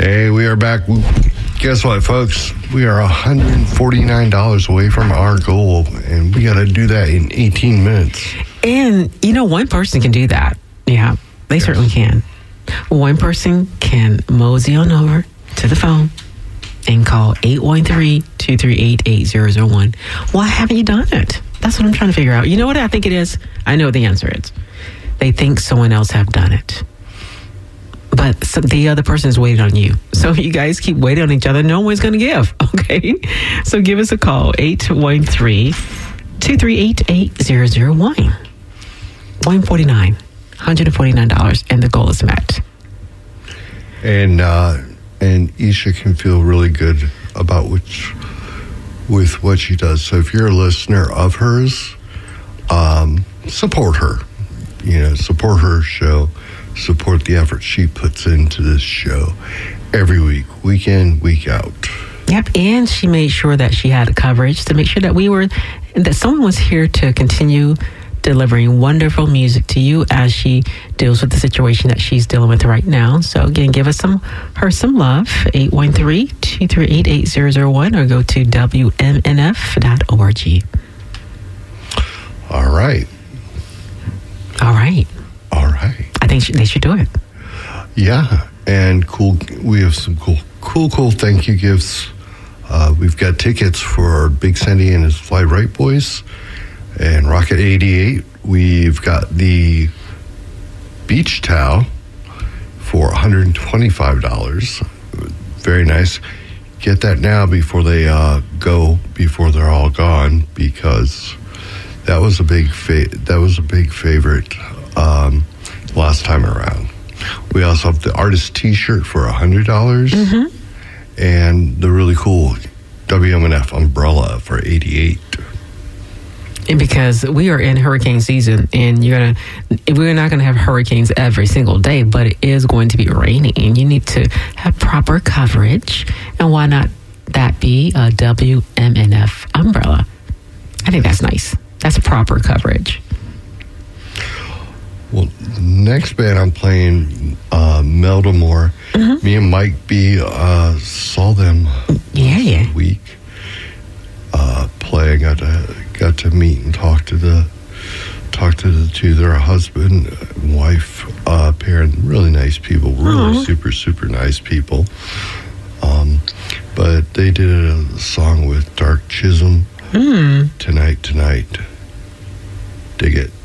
Hey, we are back. Guess what, folks? We are $149 away from our goal, and we got to do that in 18 minutes. And, one person can do that. Yeah, they certainly can. One person can mosey on over to the phone and call 813-238-8001. Why haven't you done it? That's what I'm trying to figure out. You know what I think it is? I know the answer is. They think someone else have done it. But the other person is waiting on you. So you guys keep waiting on each other. No one's going to give, okay? So give us a call, 813-238-8001. $149, and the goal is met. And Isha can feel really good about with what she does. So if you're a listener of hers, support her. Support her show. Support the effort she puts into this show every week, week in, week out. Yep, and she made sure that she had coverage to make sure that someone was here to continue delivering wonderful music to you as she deals with the situation that she's dealing with right now. So again, give us some love, 813-238-8001, or go to WMNF.org. All right. I think they should do it. Yeah, and cool. We have some cool thank you gifts. We've got tickets for Big Sandy and his Fly Right Boys and Rocket 88. We've got the beach towel for $125. Very nice. Get that now before they before they're all gone, because that was a big favorite last time around. We also have the artist T-shirt for $100, and the really cool WMNF umbrella for $88. And because we are in hurricane season, and we're not gonna have hurricanes every single day, but it is going to be raining, and you need to have proper coverage. And why not that be a WMNF umbrella? I think that's nice. That's proper coverage. Well, next band I'm playing, Meldamore. Me and Mike B saw them last week. Play. I got to meet and talk to the two. They're a husband and wife pair, and really nice people. Really super nice people. But they did a song with Dark Chisholm. Tonight. Dig it.